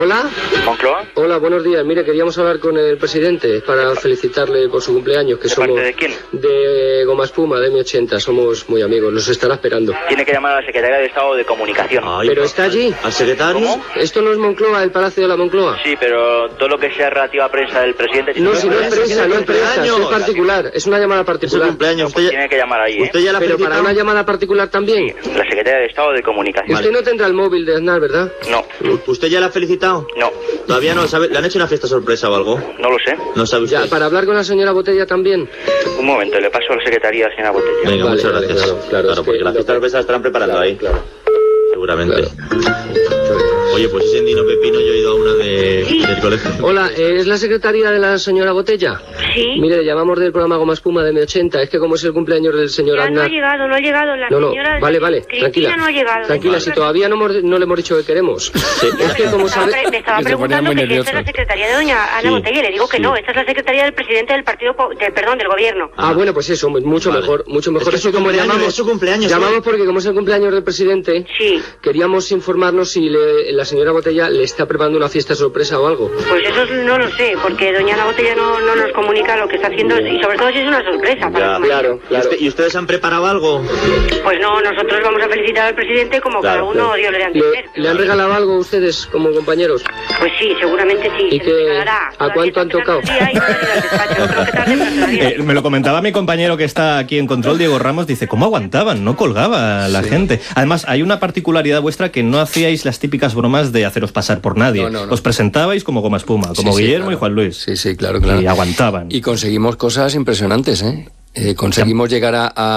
Hola. ¿Moncloa? Hola, buenos días. Mire, queríamos hablar con el presidente para felicitarle por su cumpleaños, que somos... ¿De quién? De Goma Espuma, de M80, somos muy amigos, nos estará esperando. Tiene que llamar a la Secretaría de Estado de Comunicación. Ay, ¿pero está allí? ¿Al secretario? ¿Cómo? ¿Esto no es Moncloa, el Palacio de la Moncloa? Sí, pero todo lo que sea relativo a prensa del presidente... No, si no es prensa, no es prensa, es particular, es una llamada Es su particular. cumpleaños. No, pues tiene que llamar ahí, ¿Usted ya la ha Pero felicitado? para una llamada particular también. La Secretaría de Estado de Comunicación. Usted no tendrá el móvil de Aznar, ¿verdad? No, ¿Usted ya la ha felicitado? no, Todavía no. ¿Le han hecho una fiesta sorpresa o algo? no lo sé. No sabe usted. Ya, para hablar con la señora Botella también. Un momento, le paso a la Secretaría a la señora Botella. Venga, Vale, muchas vale, gracias. claro, es porque que la fiesta sorpresa la estarán preparando ahí. Claro. Seguramente. Claro. Oye, pues ese Endino Pepino yo he ido a una del colegio. Hola, ¿es la secretaria de la señora Botella? Sí. Mire, le llamamos del programa Goma Espuma de M80. Es que como es el cumpleaños del señor Ya no ha Aznar... llegado, no ha llegado. La No, señora... vale, Cristina tranquila. no ha llegado. Tranquila, si todavía no le hemos dicho que queremos. Es que como sabe... Me estaba preguntando que si esta es la secretaría de doña Ana Botella y le digo que no, esta es la secretaría del presidente del partido, del gobierno. Ah, bueno, pues eso, mucho Vale. mejor, mucho mejor. Es que Eso como llamamos... es su cumpleaños. Llamamos porque como es el cumpleaños del presidente, Sí, queríamos informarnos si la señora Botella le está preparando una fiesta sorpresa o algo. pues eso no lo sé, porque doña Ana Botella no nos comunica lo que está haciendo y sobre todo si es una sorpresa para Ya, su marido. Claro, ¿Y, claro. ¿Y ustedes han preparado algo? Pues no, nosotros vamos a felicitar al presidente como Claro, cada uno Dios le da a entender. ¿Le han regalado algo a ustedes como compañeros? Pues sí, seguramente sí. ¿Y se qué- nos regalará. a cuánto han Todavía está tocado? empezando el día y no ha venido al despacho. Creo que tarde, pero todavía. Me lo comentaba mi compañero que está aquí en control, Diego Ramos, dice, ¿cómo aguantaban? No colgaba la gente. Además, hay una particularidad vuestra que no hacíais las típicas bromas de haceros pasar por nadie. No. Os presentabais como Goma Espuma, como Sí, Guillermo claro. y Juan Luis. Sí, claro. Y aguantaban. Y conseguimos cosas impresionantes, ¿eh? Conseguimos llegar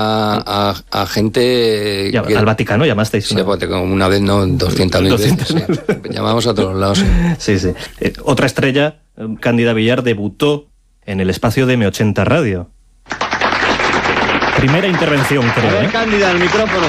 a gente... Ya, al Vaticano llamasteis. Sí, ¿no? pues, como una vez, no, 200.000 veces. Sí. Llamamos a todos lados. Sí, sí. Otra estrella, Cándida Villar, debutó en el espacio de M80 Radio. Primera intervención, creo, ¿eh? Cándida, el micrófono.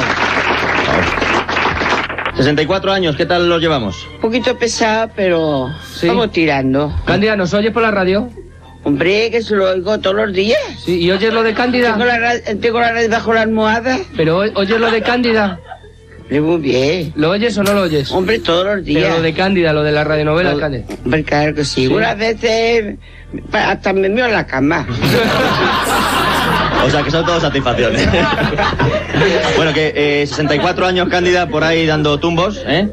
64 años, ¿qué tal los llevamos? Un poquito pesada, pero Sí. vamos tirando. Cándida, ¿nos oyes por la radio? Hombre, que se lo oigo todos los días. Sí, ¿y oyes lo de Cándida? Tengo la radio bajo la almohada. ¿Pero oyes lo de Cándida? Muy bien. ¿Lo oyes o no lo oyes? Hombre, todos los días. Pero lo de Cándida, lo de la radionovela, Todo- Cándida. Hombre, claro que sí. Unas veces hasta me meo en la cama. O sea, que son todas satisfacciones. Bueno, que 64 años, Cándida, por ahí dando tumbos, ¿eh?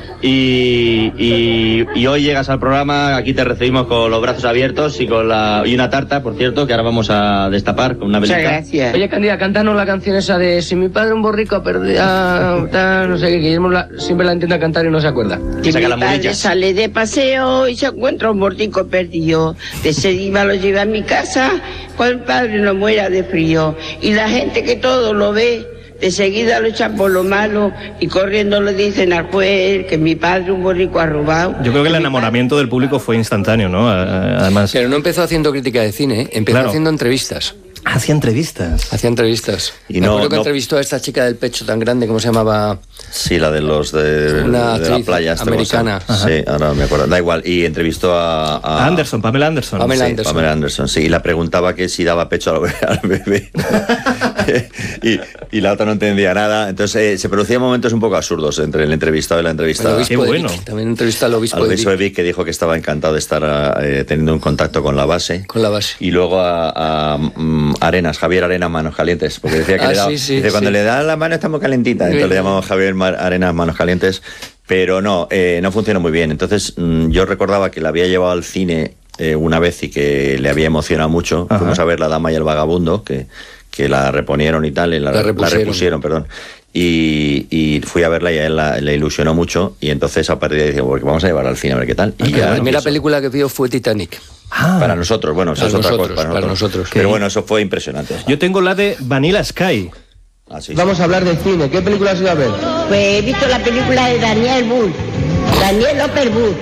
Y hoy llegas al programa, aquí te recibimos con los brazos abiertos y y una tarta, por cierto, que ahora vamos a destapar con una Muchas velita. gracias. Oye, Cándida, cántanos la canción esa de Si mi padre un borrico perdía... no sé qué, Guillermo siempre la intenta cantar y no se acuerda. Que Saca mi las padre muletas. sale de paseo y se encuentra un borrico perdido. De seguida lo lleva a mi casa cuando el padre no muera de frío. Y la gente que todo lo ve, de seguida lo echan por lo malo y corriendo le dicen al juez que mi padre un borrico ha robado. Yo creo que el enamoramiento del público fue instantáneo, ¿no? Además, Pero no empezó haciendo crítica de cine, empezó Claro. haciendo entrevistas. hacía entrevistas. Hacía entrevistas. Y Me no- acuerdo que no- entrevistó a esta chica del pecho tan grande, ¿cómo se llamaba? Sí, la de los de Una la actriz playa. esta americana. cosa. Sí, ahora me acuerdo. Da igual. Y entrevistó a Anderson, Pamela Anderson. Pamela Sí, Anderson. Pamela Anderson, sí. Y la preguntaba que si daba pecho al bebé. y la otra no entendía nada. Entonces se producían momentos un poco absurdos entre el entrevistado y la El entrevistada. obispo Qué de bueno. Vic. También entrevistó al obispo Al de obispo de Vic, Vic, que dijo que estaba encantado de estar teniendo un contacto con la base. con la base. Y luego a Arenas, Javier Arenas Manos Calientes, porque decía que Ah, le daba, sí, dice, cuando sí. le da la mano está muy calentita, entonces le llamamos Javier Arenas Manos Calientes, pero no funcionó muy bien. Entonces yo recordaba que la había llevado al cine una vez y que le había emocionado mucho. Ajá. Fuimos a ver La Dama y el Vagabundo, que la reponieron y tal, y la repusieron, perdón. Y fui a verla y a él le ilusionó mucho, y entonces a partir de ahí dije, porque vamos a llevarla al cine a ver qué tal. Y La ya primera quiso. película que vio fue Titanic. Para nosotros, bueno, eso Para es otra nosotros, cosa, para nosotros. Pero bueno, eso fue impresionante. Yo tengo la de Vanilla Sky. Ah, sí, sí. Vamos a hablar de cine. ¿Qué película has ido a ver? Pues he visto la película de Daniel Bull. Daniel López Bull.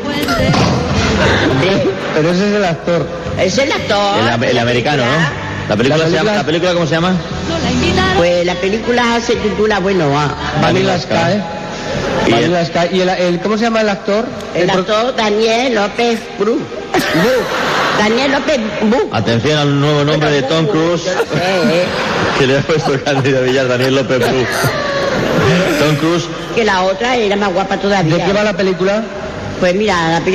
Pero ese es el actor. Es el actor. El americano, ¿no? ¿La película cómo se llama? Pues la película se titula, Vanilla Sky. Y Vanilla Sky. ¿Y cómo se llama el actor? el actor Daniel López Bull. Daniel López Bull. Atención al nuevo nombre de Tom Cruise, que le ha puesto Cándida Villar, Daniel López Bru. Tom Cruise. Que la otra era más guapa todavía. ¿De qué va la película? Pues mira, la película